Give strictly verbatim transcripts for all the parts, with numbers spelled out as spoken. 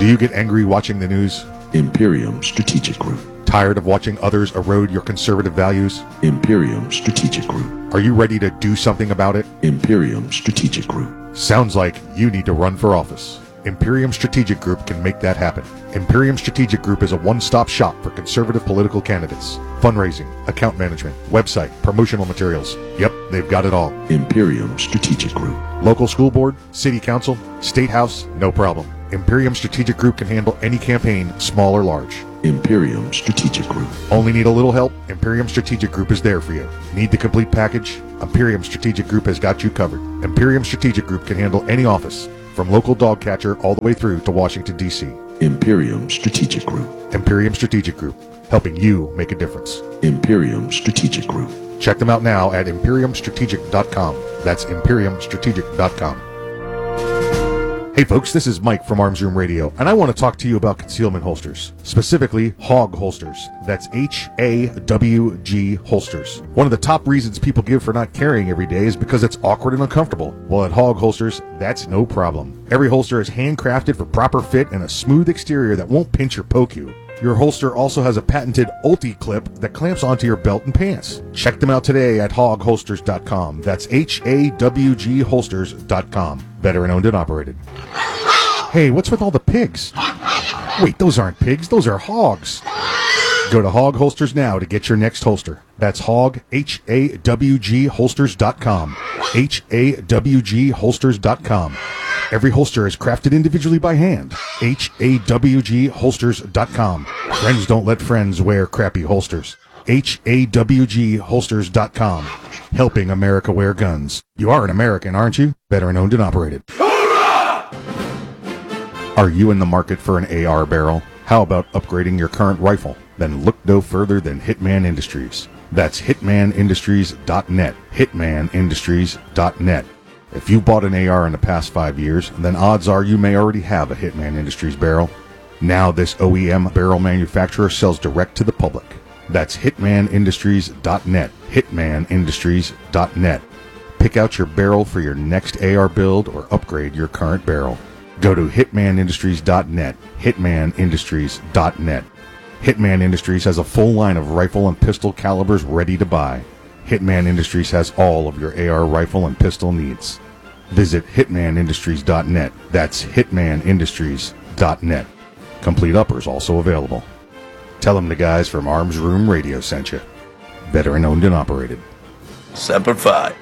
Do you get angry watching the news? Imperium Strategic Group. Tired of watching others erode your conservative values? Imperium Strategic Group. Are you ready to do something about it? Imperium Strategic Group. Sounds like you need to run for office. Imperium Strategic Group can make that happen. Imperium Strategic Group is a one-stop shop for conservative political candidates. Fundraising, account management, website, promotional materials. Yep, they've got it all. Imperium Strategic Group. Local school board, city council, state house, no problem. Imperium Strategic Group can handle any campaign, small or large. Imperium Strategic Group. Only need a little help? Imperium Strategic Group is there for you. Need the complete package? Imperium Strategic Group has got you covered. Imperium Strategic Group can handle any office, from local dog catcher all the way through to Washington, D C. Imperium Strategic Group. Imperium Strategic Group, helping you make a difference. Imperium Strategic Group. Check them out now at imperium strategic dot com. That's imperium strategic dot com. Hey folks, this is Mike from Arms Room Radio, and I want to talk to you about concealment holsters, specifically Hawg holsters. That's H A W G holsters. One of the top reasons people give for not carrying every day is because it's awkward and uncomfortable. Well, at Hawg holsters, that's no problem. Every holster is handcrafted for proper fit and a smooth exterior that won't pinch or poke you. Your holster also has a patented Ulti clip that clamps onto your belt and pants. Check them out today at hawg holsters dot com. That's H A W G holsters dot com. Veteran owned and operated. Hey, what's with all the pigs? Wait, those aren't pigs, those are hogs. Go to Hawg Holsters now to get your next holster. That's Hawg, H A W G holsters dot com. H A W G holsters dot com. Every holster is crafted individually by hand. H A W G holsters dot com. Friends don't let friends wear crappy holsters. H A W G holsters dot com. Helping America wear guns. You are an American, aren't you? Veteran owned and operated. Hoorah! Are you in the market for an A R barrel? How about upgrading your current rifle? Then look no further than Hitman Industries. That's hitman industries dot net. hitman industries dot net. If you bought an A R in the past five years, then odds are you may already have a Hitman Industries barrel. Now this O E M barrel manufacturer sells direct to the public. That's hitman industries dot net. hitman industries dot net. Pick out your barrel for your next A R build or upgrade your current barrel. Go to hitman industries dot net. hitman industries dot net. Hitman Industries has a full line of rifle and pistol calibers ready to buy. Hitman Industries has all of your A R rifle and pistol needs. Visit hitman industries dot net. That's hitman industries dot net. Complete uppers also available. Tell them the guys from Arms Room Radio sent you. Veteran owned and operated. Semper Fi.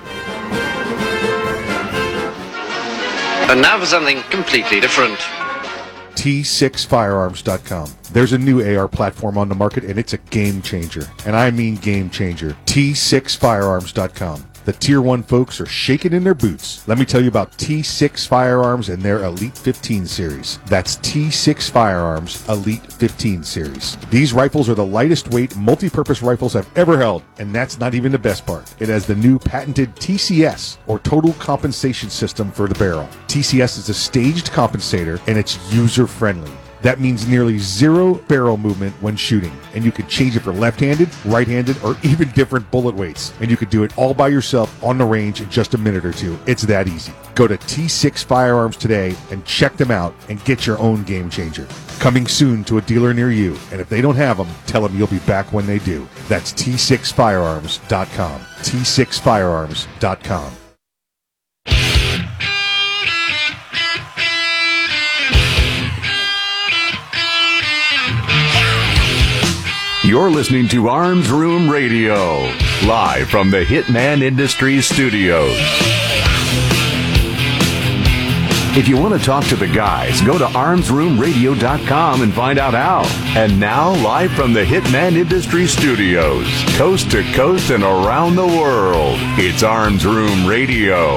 And now for something completely different. T six firearms dot com. There's a new A R platform on the market, and it's a game changer. And I mean game changer. T six firearms dot com. The Tier one folks are shaking in their boots. Let me tell you about T six Firearms and their Elite fifteen series. That's T six Firearms Elite fifteen series. These rifles are the lightest weight multi-purpose rifles I've ever held, and that's not even the best part. It has the new patented T C S, or Total Compensation System, for the barrel. T C S is a staged compensator, and it's user-friendly. That means nearly zero barrel movement when shooting, and you can change it for left-handed, right-handed, or even different bullet weights. And you can do it all by yourself on the range in just a minute or two. It's that easy. Go to T six Firearms today and check them out and get your own game changer. Coming soon to a dealer near you, and if they don't have them, tell them you'll be back when they do. That's T six firearms dot com. T six firearms dot com. You're listening to Arms Room Radio, live from the Hitman Industries studios. If you want to talk to the guys, go to arms room radio dot com and find out how. And now, live from the Hitman Industries studios, coast to coast and around the world, it's Arms Room Radio.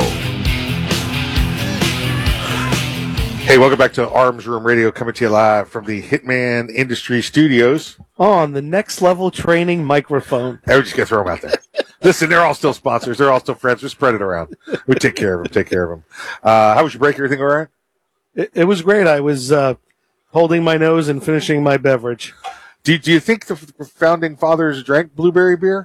Hey, welcome back to Arms Room Radio, coming to you live from the Hitman Industries studios. On the Next Level Training microphone. Hey, we're just going to throw them out there. Listen, they're all still sponsors. They're all still friends. We spread it around. We take care of them. Take care of them. Uh, how was your break? Everything all right? It, it was great. I was uh, holding my nose and finishing my beverage. Do, do you think the founding fathers drank blueberry beer?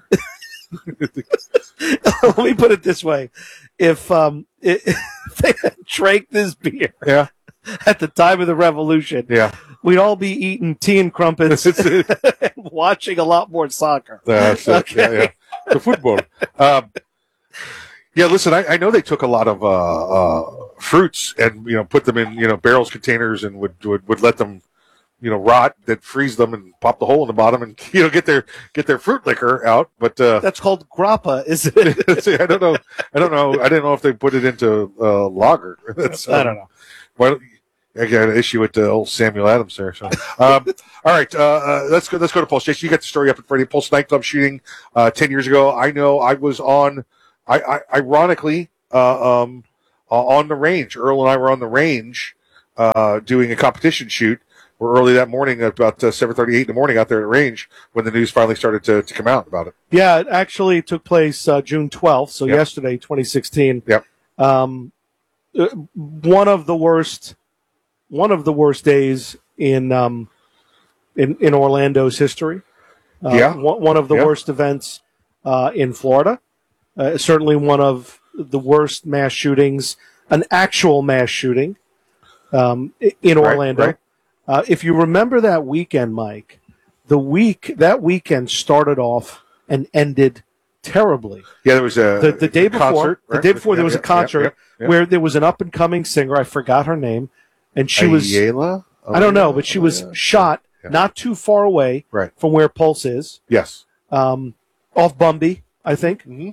Let me put it this way. If, um, it, if they had drank this beer, yeah, at the time of the revolution, Yeah. we'd all be eating tea and crumpets and watching a lot more soccer. That's it. Yeah, yeah. The football. Um, yeah, listen, I, I know they took a lot of uh, uh, fruits and, you know, put them in, you know, barrels, containers, and would, would, would let them, you know, rot, then freeze them and pop the hole in the bottom and, you know, get their get their fruit liquor out. But uh, That's called grappa, isn't it? see, I don't know. I don't know. I didn't know if they put it into uh, lager. That's, um, I don't know. Well, I got an issue with uh, old Samuel Adams there. So, um, all right, uh, uh, let's go. Let's go to Pulse. Jason, you got the story up at Freddie Pulse nightclub shooting uh, ten years ago. I know. I was on. I, I ironically uh, um, uh, on the range. Earl and I were on the range uh, doing a competition shoot. We're early that morning, at about uh, seven thirty, eight in the morning, out there at the range when the news finally started to, to come out about it. Yeah, it actually took place uh, June twelfth, so Yep. yesterday, twenty sixteen. Yep. Um, uh, one of the worst, one of the worst days in um, in, in Orlando's history. Uh, Yeah. One, one of the Yeah. worst events uh, in Florida. Uh, certainly one of the worst mass shootings, an actual mass shooting um, i- in Right, Orlando. right. Uh, if you remember that weekend, Mike, the week that weekend started off and ended terribly. Yeah, there was a The, the day a before, concert, the right? day before, Yeah, there was yeah, a concert yeah, yeah, yeah. where there was an up and coming singer. I forgot her name, and she was Ayala? I don't know, but she Oh, was yeah. shot Yeah. not too far away Right. from where Pulse is, Yes. um, off Bumby, I think. Mhm.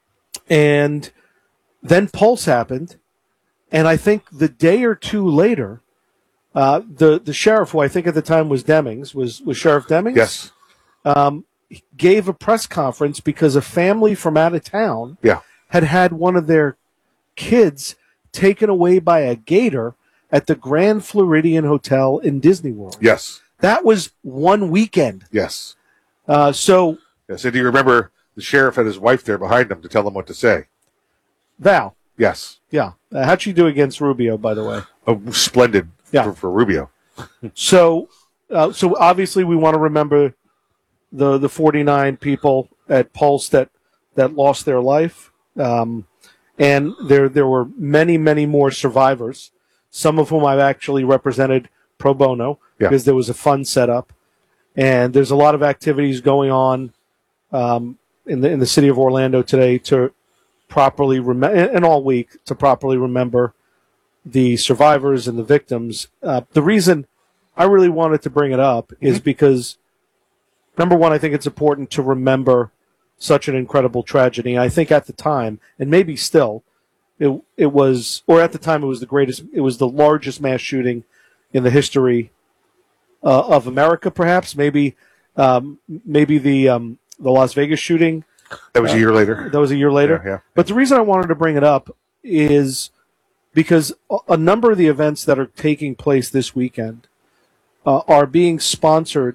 And then Pulse happened, and I think the day or two later, uh, the the sheriff, who I think at the time was Demings, was was Sheriff Demings. Yes. Um, gave a press conference because a family from out of town Yeah. had had one of their kids taken away by a gator at the Grand Floridian Hotel in Disney World. Yes. That was one weekend. Yes. Uh, so, Yes. And do you remember the sheriff had his wife there behind him to tell him what to say? Val, Yes. yeah. Uh, how'd she do against Rubio, by the way? Oh, splendid Yeah. for, for Rubio. So, uh, so obviously we want to remember the the forty-nine people at Pulse that, that lost their life. Um, and there there were many, many more survivors, some of whom I've actually represented pro bono Yeah. because there was a fund set up. And there's a lot of activities going on um, in the in the city of Orlando today to properly remember, and all week to properly remember the survivors and the victims. Uh, the reason I really wanted to bring it up is because, number one, I think it's important to remember such an incredible tragedy. And I think at the time, and maybe still, it it was, or at the time, it was the greatest, it was the largest mass shooting in the history uh, of America. Perhaps, maybe, um, maybe the um, the Las Vegas shooting. That was a year later. That was a year later. Yeah, yeah. But the reason I wanted to bring it up is because a- a number of the events that are taking place this weekend uh, are being sponsored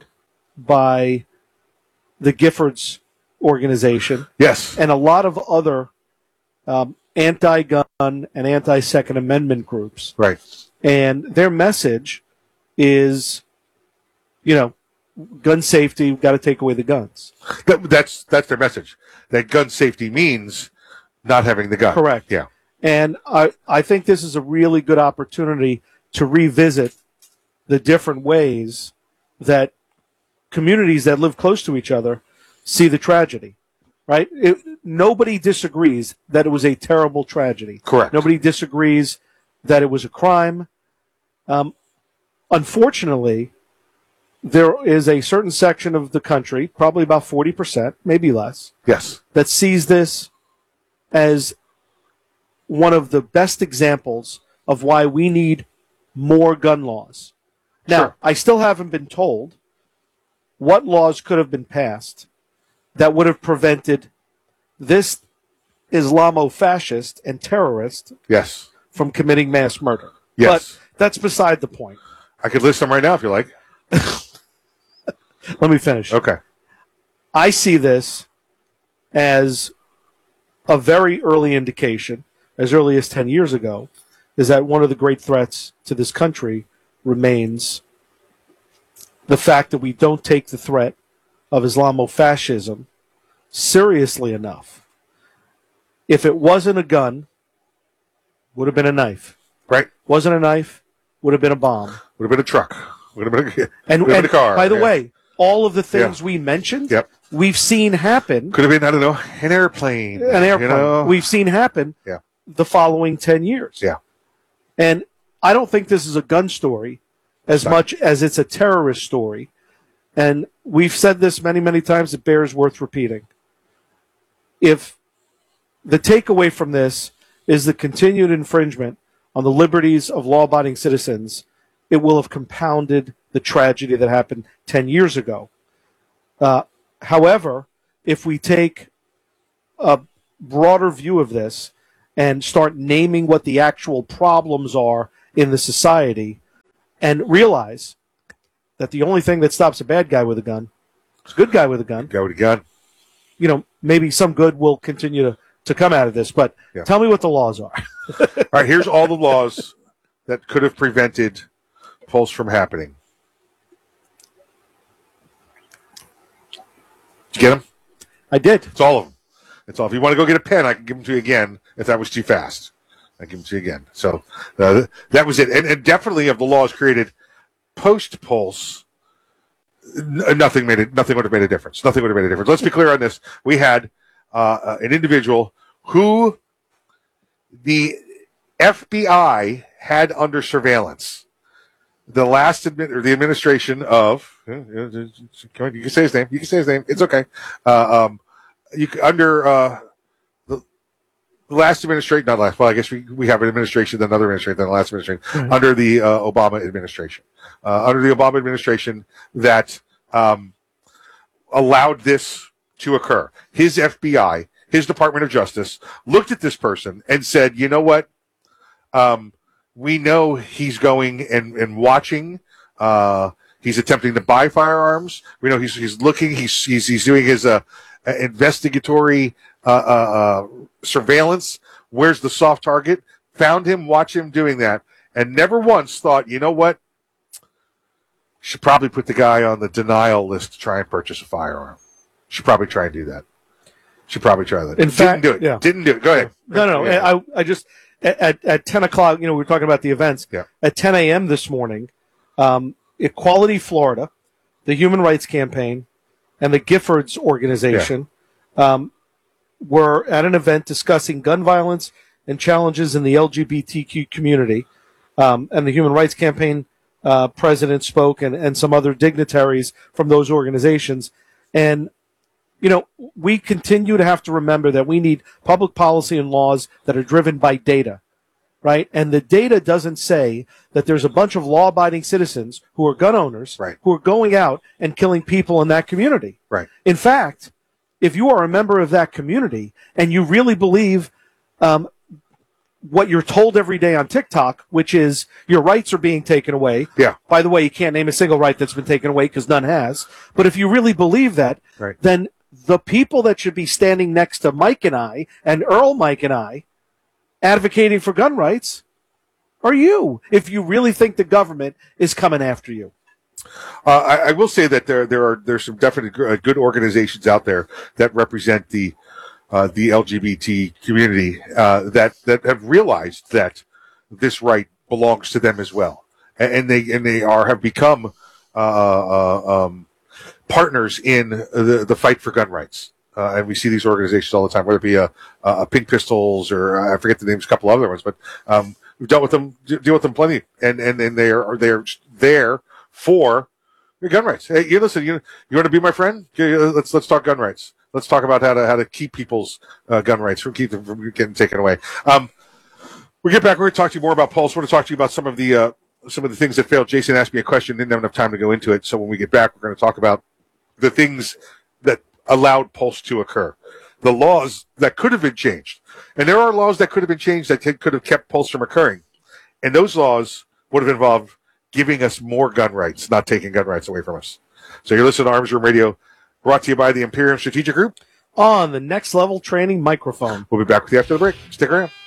by the Giffords organization Yes. and a lot of other um, anti-gun and anti-Second Amendment groups. Right. And their message is, you know, gun safety, we've got to take away the guns. That, that's that's their message. That gun safety means not having the gun. Correct. Yeah. And I, I think this is a really good opportunity to revisit the different ways that communities that live close to each other see the tragedy, right? It, nobody disagrees that it was a terrible tragedy. Correct. Nobody disagrees that it was a crime. Um, unfortunately, there is a certain section of the country, probably about forty percent, maybe less, Yes. that sees this as one of the best examples of why we need more gun laws. Now, Sure. I still haven't been told what laws could have been passed that would have prevented this Islamo-fascist and terrorist Yes. from committing mass murder. Yes. But that's beside the point. I could list them right now if you like. Let me finish. Okay. I see this as a very early indication, as early as ten years ago, is that one of the great threats to this country remains the fact that we don't take the threat of Islamofascism seriously enough. If it wasn't a gun, would have been a knife. Right. Wasn't a knife, would have been a bomb. Would have been a truck. Would have been a, And, would have and been a car. by the yeah. way, all of the things Yeah. we mentioned, Yep. we've seen happen. Could have been, I don't know, an airplane. An airplane. You know? We've seen happen Yeah. the following ten years. Yeah. And I don't think this is a gun story as Not. much as it's a terrorist story. And we've said this many, many times. It bears worth repeating. If the takeaway from this is the continued infringement on the liberties of law-abiding citizens, it will have compounded the tragedy that happened ten years ago. Uh, however, if we take a broader view of this and start naming what the actual problems are in the society and realize that the only thing that stops a bad guy with a gun is a good guy with a gun, Go with a gun. you know, maybe some good will continue to, to come out of this. But Yeah. tell me what the laws are. All right, here's all the laws that could have prevented Pulse from happening. Did you get them? I did. It's all of them. It's all. If you want to go get a pen, I can give them to you again if that was too fast. I can give them to you again. So uh, that was it. And, and definitely of the laws created post-Pulse, n- nothing made it. Nothing would have made a difference. Nothing would have made a difference. Let's be clear on this. We had uh, an individual who the F B I had under surveillance. The last admin or the administration of you can say his name. You can say his name. It's okay. Uh, um, you c- under uh, the, the last administration, not last. Well, I guess we, we have an administration, then another administration, then the last administration Mhm. under the uh, Obama administration. Uh, under the Obama administration, that um, allowed this to occur. His F B I, his Department of Justice, looked at this person and said, "You know what? Um, we know he's going and, and watching. Uh, he's attempting to buy firearms. We know he's he's looking. He's he's he's doing his uh, investigatory uh, uh, uh, surveillance. Where's the soft target? Found him, watch him doing that, and never once thought, you know what? Should probably put the guy on the denial list to try and purchase a firearm. Should probably try and do that. Should probably try that. In Didn't fact, do it. yeah. Didn't do it. Go ahead. No, no. Yeah. I, I just at, at ten o'clock. You know, we were talking about the events. Yeah. At ten a.m. this morning, um, Equality Florida, the Human Rights Campaign, and the Giffords organization um, were at an event discussing gun violence and challenges in the L G B T Q community. Um, and the Human Rights Campaign uh, president spoke, and, and some other dignitaries from those organizations. And you know, we continue to have to remember that we need public policy and laws that are driven by data, right? And the data doesn't say that there's a bunch of law-abiding citizens who are gun owners Right. who are going out and killing people in that community. Right. In fact, if you are a member of that community and you really believe um, what you're told every day on TikTok, which is your rights are being taken away. Yeah. By the way, you can't name a single right that's been taken away because none has. But if you really believe that, Right. then the people that should be standing next to Mike and I and Earl Mike and I advocating for gun rights are you, if you really think the government is coming after you. Uh, I, I will say that there there are there's some definite gr- uh, good organizations out there that represent the uh, the L G B T community uh, that that have realized that this right belongs to them as well, and, and they and they are have become uh, uh, um, partners in the the fight for gun rights. Uh, and we see these organizations all the time, whether it be a, a Pink Pistols or uh, I forget the names, a couple other ones, but um, we've dealt with them, deal with them plenty, and and and they are they're there for your gun rights. Hey, you listen, you you want to be my friend? Yeah, Let's let's talk gun rights. Let's talk about how to how to keep people's uh, gun rights from keep them from getting taken away. Um, we get back. We're going to talk to you more about Pulse. We're going to talk to you about some of the uh, some of the things that failed. Jason asked me a question, didn't have enough time to go into it. So when we get back, we're going to talk about the things that allowed Pulse to occur, the laws that could have been changed, and there are laws that could have been changed that could have kept Pulse from occurring, and those laws would have involved giving us more gun rights, not taking gun rights away from us. So you're listening to Arms Room Radio, brought to you by the Imperium Strategic Group. On the Next Level Training microphone. We'll be back with you after the break. Stick around.